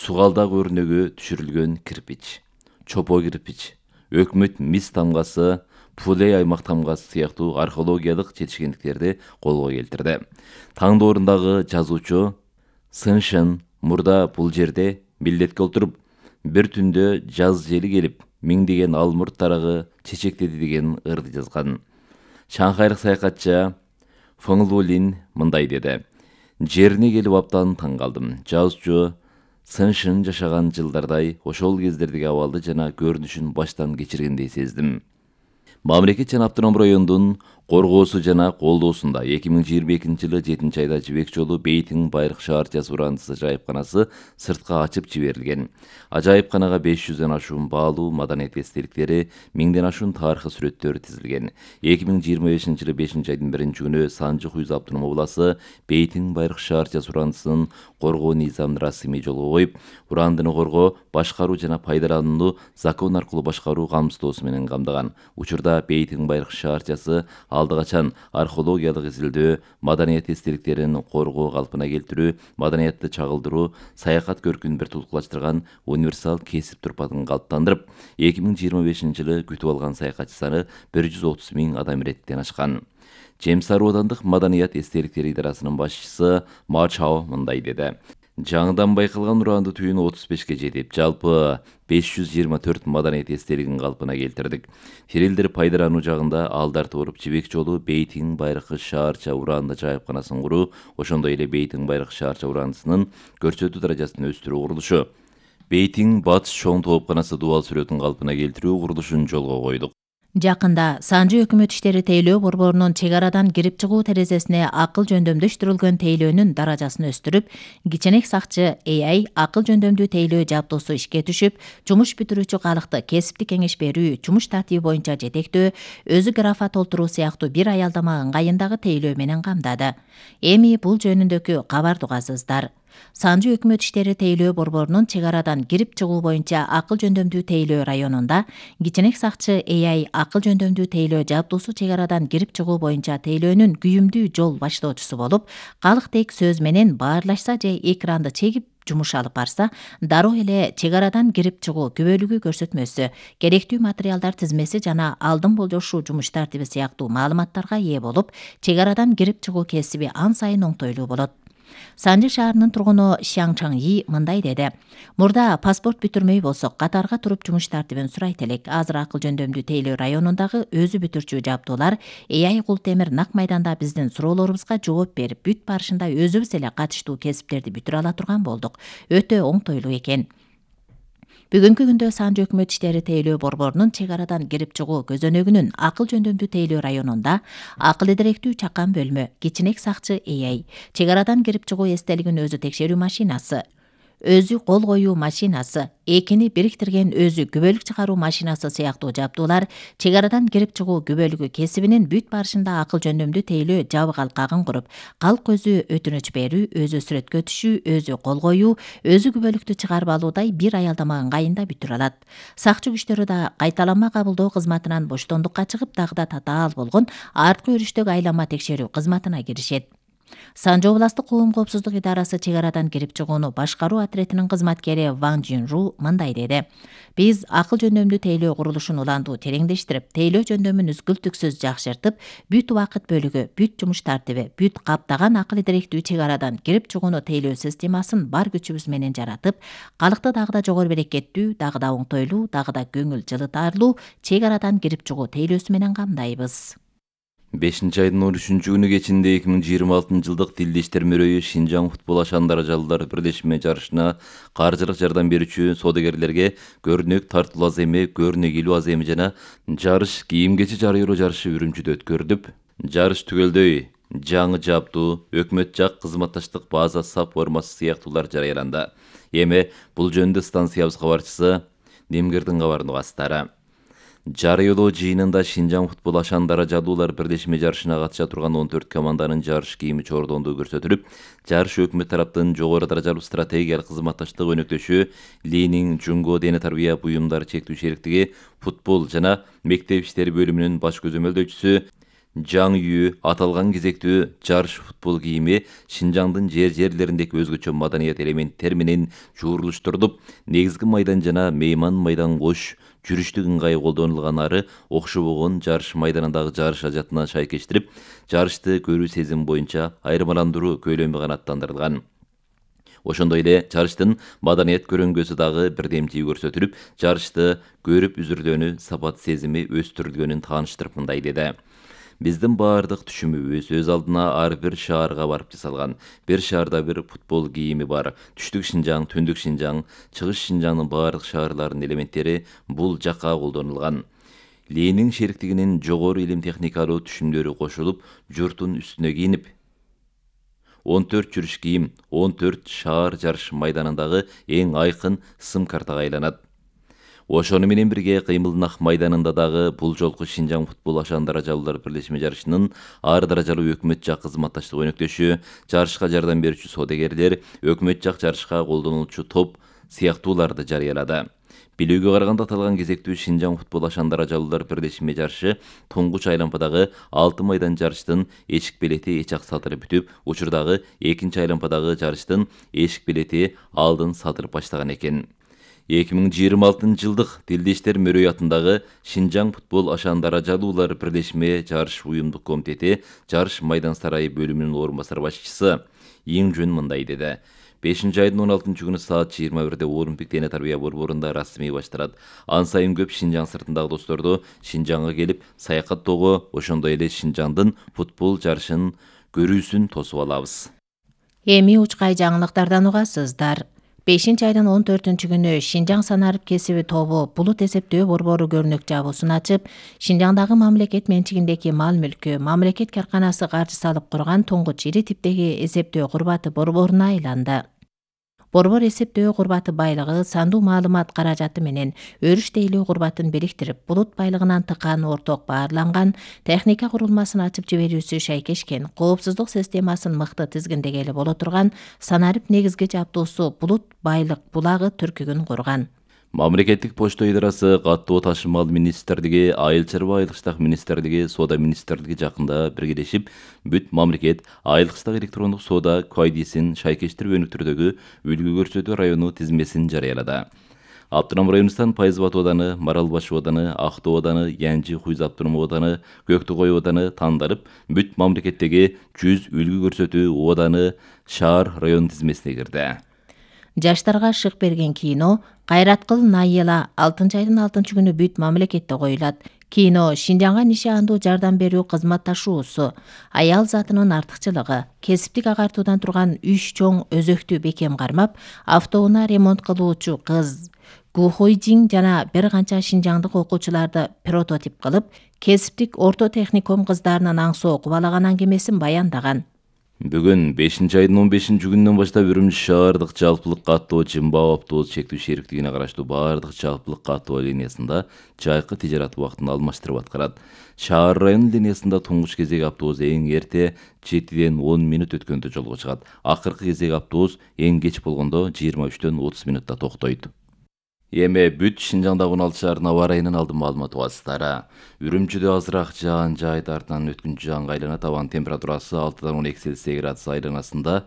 Сугалдагы өрнөгү түшүрүлгөн кирпич, чопо кирпич, өкмөт мис тамгасы, Пулей аймак тамгасы сыяктуу археологиялык жетишкендиктерди колго келтирди. Таңдоорындагы жазуучу Сыншын мурда бул жерде милдетке отуруп, бир түндө жаз жели келип, миңдеген алмурт дарагы чечектеди деген ырды жазган. Шанхайлык саякатчы Фeng Лулин мындай деди: жерине келип абдан таң калдым. Жазуучу Сыншын жашаган жылдардай ошол кездердеги абалды жана көрүнүшүн баштан кечиргендей сездим. Мамлекет жана автоном райондун коргоосу жана колдоосунда 2022-жылы 7-айда Жибек жолу Бейтиң Байрак шаарчасы урандысы жайыпканасы сыртка ачып жиберилген. Ажайыпканага 500дөн ашуун баалуу маданият эстеликтери, 1000ден ашуун тарыхый сүрөттөр тизилген. 2025-жылы 5-айдын 1-күнү Санжы Хуйза автоном обласы Бейтиң Байрак шаарчасы урандысын коргоо низамын расмий жолго коюп, урандыны коргоо, башкаруу жана пайдаланууну закон аркылуу башкаруу камсыздоосу менен камдаган. Учурда Бейтиң Байрак шаарчасы алды качан археологиялык изилдөө, маданият эстеликтерин коргоо, калпына келтирүү, маданиятты чагылдыруу, саякат көркүн бир тулкулаштырган универсал кесип турпатын калыптандырып, 2025-жылы күтүп алган саякатчы саны 130 000 адам иреттен ашкан. Жемсар аудандык маданият эстеликтери идарасынын башчысы Ма Чао мындай деди: жаңыдан байкалган уранды түйүн 35ке жетип, жалпы 524 маданият эстелигин калпына келтирдик. Тирелдер пайдалануу жагында алдар туруп, Жибек жолу Бейтиң Байрак шаарча уранды жайыпканасын куруу, ошондой эле Бейтиң Байрак шаарча урандысынын көрсөтүү даражасын өстүрүү курулушу. Бейтиң Батыш чоң тоопканасы дубал сүрөтүн калпына келтирүү курулушун жолго койдук. Жакында Санжы өкмөт иштери тейлөө борборунун чек арадан кирип чыгуу терезесине акыл жөндөмдөштүрүлгөн тейлөөнүн даражасын өстүрүп, кичинек сакчы AI акыл жөндөмдүү тейлөө жабдуусу ишке түшүп, жумуш бүтүрүүчү калыкты кесиптик кеңеш берүү, жумуш тартиби боюнча жетектөө, өзү графа толтуруу сыяктуу бир аялдама ыңгайындагы тейлөө менен камдады. Эми бул жөнүндөгү кабарды угасыздар. Санжы өкмөт иштери тейлөө борборунун чек арадан кирип чыгуу боюнча акыл жөндөмдүү тейлөө районунда кичинек сакчы AI акыл жөндөмдүү тейлөө жабдуусу чек арадан кирип чыгуу боюнча тейлөөнүн күйүмдүү жол баштоочусу болуп, калыктек сөз менен баарлашса же экранды чегип жумуш алып барса, дароо эле чек арадан кирип чыгуу күбөлүгү көрсөтмөсү, керектүү материалдар тизмеси жана алдын болжошуу жумуш тартиби сыяктуу маалыматтарга ээ болуп, чек арадан кирип чыгуу кесиби ан сайын оңтойлуу болот. Санжы шаарынын тургуну Шяң Чаңи мындай деди: мурда паспорт бүтүрмөй болсок, катарга туруп жумуш тартибин сурайт элек. Азыр акыл жөндөмдүү тейлөө районундагы өзү бүтүрчү жабдуулар AI кул темир нак майданда биздин суроолорубузга жооп берип, бүт барышында өзүбүз эле катыштуу кесиптерди бүтүрө ала турган болдук. Өтө оңтойлуу экен. Бүгүнкү күндө Санжы өкмөт иштери тейлөө борборунун чек арадан кирип чыгуу көзөнөгүнүн акыл жөндөмдүү тейлөө районунда акыл эдеректүү чакан бөлмө, кичинек сакчы AI, чек арадан кирип чыгуу эстелигин өзү текшерүү машинасы, өзү кол коюу машинасы, экини бириктирген өзү күбөлүк чыгаруу машинасы сыяктуу жабдуулар чек арадан кирип чыгуу күбөлүгү кесибинин бүт барышында акыл жөндөмдүү тейлөө жабык алкагын куруп, калк өзү өтүнүч берүү, өзү сүрөткө түшүү, өзү кол коюу, өзү күбөлүктү чыгарып алуудай бир аялдама ыңгайында бүтүрө алат. Сакчы күчтөрү да кайталанма кабылдоо кызматынан боштондукка чыгып, дагы да татаал болгон арткы өрүштөгү айланма текшерүү кызматына киришет. Санжы областык коом коопсуздук идарасы чек арадан кирип чыгууну башкаруу отрядынын кызматкери Ван Жинру мындай деди: биз акыл жөндөмдүү тейлөө курулушун улантуу тереңдештирип, тейлөө жөндөмүн үзгүлтүксүз жакшыртып, бүт убакыт бөлүгү, бүт жумуш тартиби, бүт каптаган акыл эдеректүү чек арадан кирип чыгууну тейлөө системасын бар күчүбүз менен жаратып, калыкты дагы да жогору берекеттүү, дагы да оңтойлуу, дагы да көңүл жылытарлуу чек арадан кирип чыгуу тейлөөсү менен камдайбыз. 5-айдын 13-күнү кечинде 2026-жылдык тилди иштер мөрөйү Шинжаң футбол ашандары жалдар бирлешме жарышына каржылык жардам берүүчү соодагерлерге көрүнөк тартылуу аземи, көрүнөк илүү аземи жана жарыш кийим-кечи жарыялоо жарышы Үрүмчүдө өткөрүлүп, жарыш түгөлдөй жаңы жабдуу, өкмөт жак кызматташтык база сап формасы сыяктуулар жарыяланды. Эми бул жөнүндө станциябыз кабарчысы Демгирдин кабарын угасыздар. Жарыялоо жыйынында Шинжаң футбол ашандары жалуулар бирлешме жарышына катыша турган 14 команданын жарыш кийими чордондугу көрсөтүлүп, жарыш өкмөт тараптын жогору даражалуу стратегиялык кызматташтык өнөктөшү Ленин Жунго дене тарбия буюмдары чектүү шериктиги футбол жана мектеп иштери бөлүмүнүн баш көзөмөлдөөчүсү Жаң үйү аталган кезектүү жарыш футбол кийими Шинжаңдын жерлериндеги өзгөчө маданият элементтер менен жуурулуштурулуп, негизги майдан жана мейман майдан кош жүрүштүк ыңгай колдонулганары окшобогон жарыш майданындагы жарыш ажатына шайкештирип, жарышты көрүү сезим боюнча айырмаландыруу көйлөмү канааттандырылган. Ошондой эле жарыштын маданият көрөңгөсү дагы бирдемчиги көрсөтүлүп, жарышты көрүп үзүрдөнү сапат сезими өстүрүлгөнүн тааныштырып мындай деди. Биздин баардык түшүмүбүз өз алдына ар бир шаарга барып жасалган. Бир шаарда бир футбол кийими бар. Түштүк Шинжаң, Түндүк Шинжаң, Чыгыш Шинжаңдын баардык шаарларынын элементтери бул жакка колдонулган. Ленин шериктигинин жогору илим техникалуу түшүмдөрү кошулуп, журттун үстүнө кийинип, 14 жүрүш кийим 14 шаар жарыш майданындагы эң айкын сым картага айланат. Ошону менен бирге Кыймылнак майданында дагы бул жолку Шинжаң футбол ашан даражалуулар бирлешме жарышынын ар даражалуу өкмөт жак кызматташтык өнөктөшү, жарышка жардам берүүчү соодагерлер, өкмөт жак жарышка колдонулчу топ сыяктууларды жарыялады. Билүүгө караганда аталган кезектүү Шинжаң футбол ашан даражалуулар бирлешме жарышы туңгуч айлампадагы 6 майдан жарыштын эшик белети эч-ак сатыры бүтүп, учурдагы 2 айлампадагы жарыштын эшик белети алдын сатырып баштаган экен. 2026 жылдык Тилди иштер мөрөй атындагы Шинжаң футбол ашан даражалуулар бирлешме жарыш уюмдук комитети жарыш майдан сарайы бөлүмүнүн орун басар башчысы Иң Жөн мындай деди. 5-айдын 16 күнү саат 21-де Олимпик дене тарбия борборунда расмий башталат. Ан сайын көп Шинжаң сыртындагы досторду Шинжаңга келип саякаттоого, ошондой эле Шинжаңдын футбол жарышын көрүүсүн тосуп алабыз. Эми учкай жаңылыктардан угасыздар. 5-айдын 14 күнү Шинжаң санарып кесиби тобу булут эсептөө борбору көрүнөк жабуусун ачып, Шинжаңдагы мамлекет менчигиндеги мал-мүлкү мамлекет карканасы каржы салып курган туңгуч ири типтеги эсептөө курбаты борборуна айланды. Борбор эсептөө курбаты байлыгы сандуу маалымат каражаты менен өрүш тейлөө курбатын бириктирип, булут байлыгынан тыкан орток баарланган техника курулмасын ачып жиберүүсү шайкешкен, коопсуздук системасын мыкты тизгиндегели боло турган санарип негизги жабдуусу булут байлык булагы түркүгүн курган. Мамлекеттик почта идарасы, каттоо ташымал министрлиги, айыл чарба айылчылык министрлиги, соода министрлиги жакында биргелешип, бүт мамлекет айылчылык электрондук соода кайдисин шайкештирип өнүктүрүүдөгү үлгү көрсөтүү району тизмесин жарыялады. Аптырам районунан Пайызбат ооданы, Маралбаш ооданы, Актоо ооданы, Янжи Хуйз Аптырам ооданы, Көктөгөй ооданы тандалып, бүт мамлекеттеги 100 үлгү көрсөтүү ооданы шаар район тизмесине кирди. Жаштарга шык берген кино Кайрат кыл Найела 6-айдын 6 күнү бүт мамлекетте коюлат. Кино Шинжаңга нишандуу жардам берүү кызматташуусу, аял затынын артыкчылыгы, кесиптик агартуудан турган 3 чоң өзөктү бекем кармап, автоунаа ремонт кылуучу кыз Гухойжиң жана бир канча шинжаңдык окуучуларды прототип кылып, кесиптик орто техникум кыздарынын аңсоо кубалаган аңгемесин баяндаган. Бүгүн 5-айдын 15 күнүнөн баштап Үрүмчү шаардык жалпылык каттоо Жымбаа автобус чектүү шериктигине караштуу баардык жалпылык каттоо линиясында жайкы тижарат убактын алмаштырып аткарат. Шаар районунун линиясында туңгуч кезек автобус эң эрте 7-ден 10 мүнөт өткөндө жолго чыгат. Акыркы кезек автобус эң кеч болгондо 23-дөн 30 мүнөттө токтойт. Эми бүт Шинжаңдагы 16 шаардын аба ырайынан алдын маалымат угасыздар. Үрүмчүдө азыраак жаан жаайт, артынан өткүнчү жаанга айланат. Абанын температурасы 6-дан 12 Цельсий градус айланасында,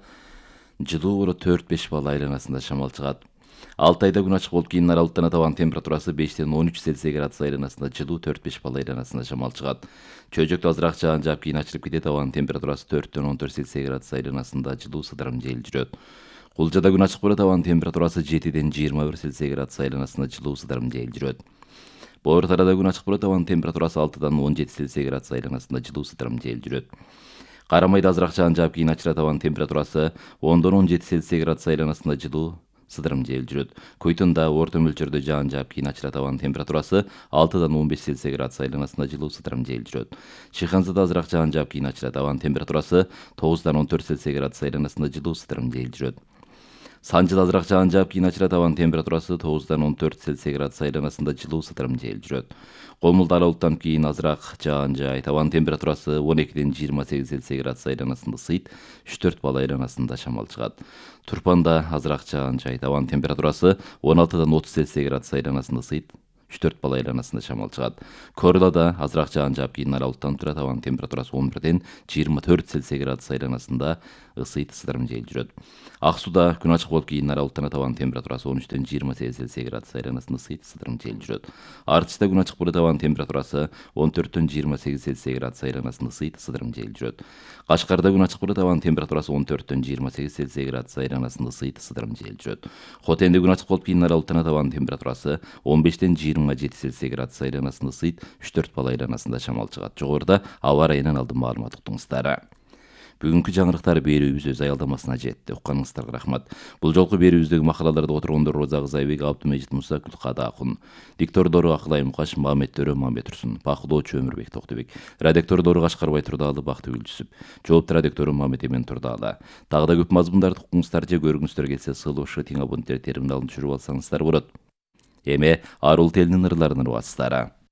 жылуу 4-5 балл айланасында шамал чыгат. 6 айда күн ачык болуп кийин аралыктанат. Абанын температурасы 5-ден 13 Цельсий градус айланасында, жылуу 4-5 балл айланасында шамал чыгат. Чөйжөктө азыраак жаан жаап кийин ачылып кетет. Абанын температурасы 4-ден 14 Цельсий градус айланасында, жылуу сыдырым жел жүрөт. Кулжада күн ачык болот. Абанын температурасы 7-ден 21 Цельсий градус айланасында, жылуу сыдырым жел жүрөт. Боор тарада күн ачык болот. Абанын температурасы 6-дан 17 Цельсий градус айланасында, жылуу сыдырым жел жүрөт. Карамайда азыраак жаан жаап кийин ачылат. Абанын температурасы 10-дон 17 Цельсий градус айланасында, жылуу сыдырым жел жүрөт. Койтунда орто мөлчөрдө жаан жаап кийин ачылат. Абанын температурасы 6-дан 15 Цельсий градус айланасында, жылуу сыдырым жел жүрөт. Шыханзада азыраак жаан жаап кийин ачылат. Абанын температурасы 9-дан 14 Цельсий градус айланасында, жылуу сыдырым жел жүрөт. Санжыда азыраак жаан жаап кийин ачылат. Абанын температурасы 9-дан 14 Цельсий градус айланасында, жылуу сыдырым жел жүрөт. Комулда аралыктан кийин азыраак жаан жаайт. Абанын температурасы 12-ден 28 Цельсий градус айланасында сыйт, 3-4 балл айланасында шамал чыгат. Турпанда азыраак жаан жаайт. Абанын температурасы 16-дан 30 Цельсий градус айланасында сыйт, 3-4 бала айланасында шамал чыгат. Корлада азыраак жаан жаап кийин аралыктан турат. Абанын температурасы 11-ден 24 Цельсий градус айланасында ысый сыдырым жел жүрөт. Ак сууда күн ачык болуп кийин аралыктан абанын температурасы 13-ден 28 Цельсий градус айланасында ысый сыдырым жел жүрөт. Артышта күн ачык болуп абанын температурасы 14-ден 28 Цельсий градус айланасында ысый сыдырым жел жүрөт. Кашкарда күн ачык болуп абанын температурасы 14-ден 28 Цельсий градус айланасында ысый сыдырым жел жүрөт. Хотенде күн ачык болуп кийин аралыктан абанын температурасы 15-ден 27 Цельсий градус айланасында ысый 3-4 бала айланасында шамал чыгат. Жогоруда аба ырайынан алдын маалымат уктуңуздар. Бүгүнкү жаңырыктар берүүбүз өз аялдамасына жетти. Укканыңыздарга рахмат. Бул жолку берүүбүздөгү макалаларды отургондор Роза Кызайбек, Абдумежит Муса, Күлкада Акун, диктордору Акылай Мукаш, Мамет Төрө, Мамет Турсун, бакылоочу Өмүрбек Токтубек, редактордору Кашкарбай Турдаалы, Бактыгүл Жүсүп, жоопту редактору Мамет Эмен Турдаалы. Дагы да көп мазмундарды укуңуздар же көргүңүздөр келсе, сылышы тең абоненттер терминалын түшүрүп алсаңыздар болот. Эми арул телинин ырларын угасыздар.